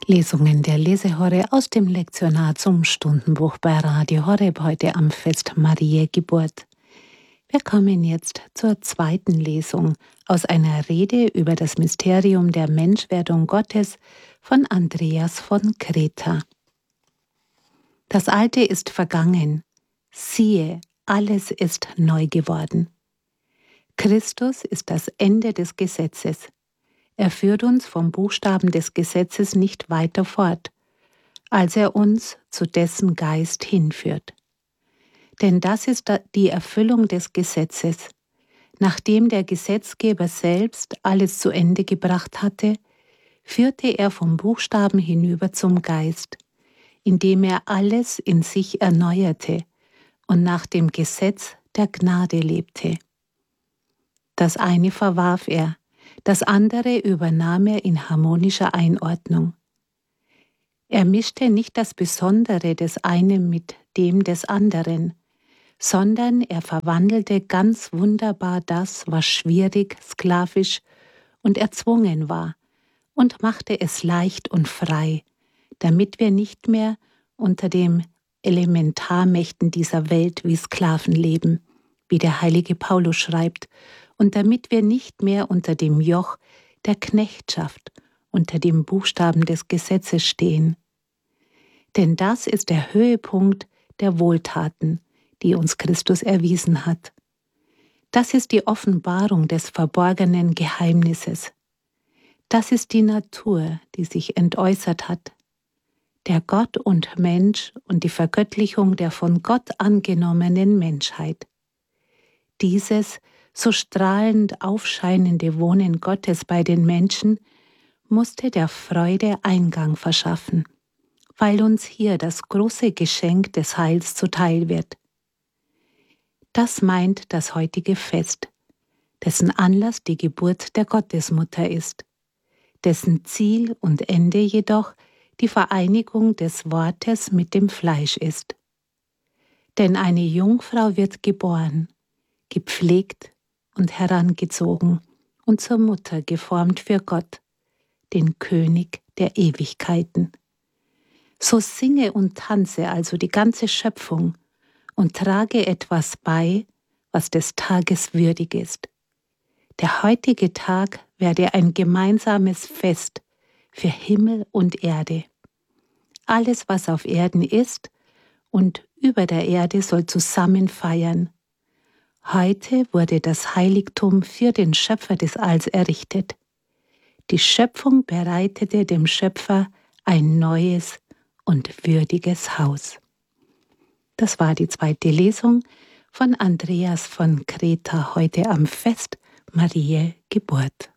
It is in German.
Lesungen der Lesehorre aus dem Lektionar zum Stundenbuch bei Radio Horeb heute am Fest Mariä Geburt. Wir kommen jetzt zur zweiten Lesung aus einer Rede über das Mysterium der Menschwerdung Gottes von Andreas von Kreta. Das Alte ist vergangen, siehe, alles ist neu geworden. Christus ist das Ende des Gesetzes. Er führt uns vom Buchstaben des Gesetzes nicht weiter fort, als er uns zu dessen Geist hinführt. Denn das ist die Erfüllung des Gesetzes. Nachdem der Gesetzgeber selbst alles zu Ende gebracht hatte, führte er vom Buchstaben hinüber zum Geist, indem er alles in sich erneuerte und nach dem Gesetz der Gnade lebte. Das eine verwarf er, das andere übernahm er in harmonischer Einordnung. Er mischte nicht das Besondere des einen mit dem des anderen, sondern er verwandelte ganz wunderbar das, was schwierig, sklavisch und erzwungen war, und machte es leicht und frei, damit wir nicht mehr unter den Elementarmächten dieser Welt wie Sklaven leben, wie der heilige Paulus schreibt, und damit wir nicht mehr unter dem Joch der Knechtschaft, unter dem Buchstaben des Gesetzes stehen. Denn das ist der Höhepunkt der Wohltaten, die uns Christus erwiesen hat. Das ist die Offenbarung des verborgenen Geheimnisses. Das ist die Natur, die sich entäußert hat. Der Gott und Mensch und die Vergöttlichung der von Gott angenommenen Menschheit. Dieses so strahlend aufscheinende Wohnen Gottes bei den Menschen musste der Freude Eingang verschaffen, weil uns hier das große Geschenk des Heils zuteil wird. Das meint das heutige Fest, dessen Anlass die Geburt der Gottesmutter ist, dessen Ziel und Ende jedoch die Vereinigung des Wortes mit dem Fleisch ist. Denn eine Jungfrau wird geboren, gepflegt und herangezogen und zur Mutter geformt für Gott, den König der Ewigkeiten. So singe und tanze also die ganze Schöpfung und trage etwas bei, was des Tages würdig ist. Der heutige Tag werde ein gemeinsames Fest für Himmel und Erde. Alles, was auf Erden ist und über der Erde, soll zusammen feiern. Heute wurde das Heiligtum für den Schöpfer des Alls errichtet. Die Schöpfung bereitete dem Schöpfer ein neues und würdiges Haus. Das war die zweite Lesung von Andreas von Kreta heute am Fest Mariä Geburt.